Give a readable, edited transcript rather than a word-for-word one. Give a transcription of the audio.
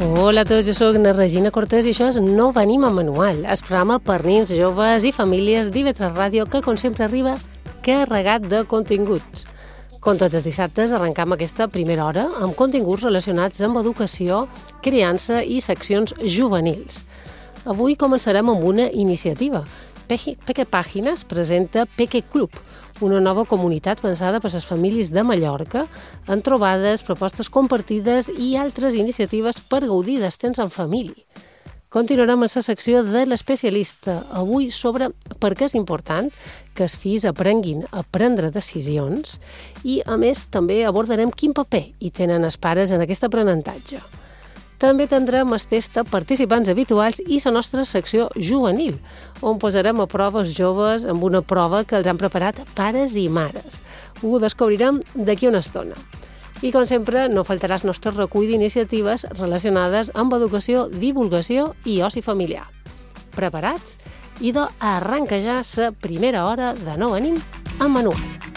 Hola a tots, jo soc na Regina Cortés i això és No venim a manual, el programa per nins, joves i famílies d'IV3 Ràdio que, com sempre, arriba carregat de continguts. Com tots els dissabtes, arrencam aquesta primera hora amb continguts relacionats amb educació, criança i seccions juvenils. Avui començarem amb una iniciativa. Peque Pàgines presenta Peque Club, una nova comunitat pensada per les famílies de Mallorca, amb trobades, propostes compartides i altres iniciatives per gaudir del temps en família. Continuarem amb la secció de l'especialista, avui sobre per què és important que els fills aprenguin a prendre decisions i, a més, també abordarem quin paper hi tenen els pares en aquest aprenentatge. També tindrem els tests de participants habituals i la nostra secció juvenil, on posarem a prova els joves amb una prova que els han preparat pares i mares. Ho descobrirem d'aquí una estona. I, com sempre, no faltarà el nostre recull d'iniciatives relacionades amb educació, divulgació i oci familiar. Preparats? Idò, arrenca ja la primera hora de No venim a manual.